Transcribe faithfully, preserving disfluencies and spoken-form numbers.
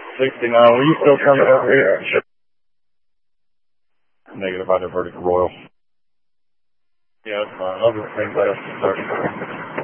sixty-nine, were you still coming over here? Negative, I diverted to Royal. Yeah, that's fine. I'll just think that.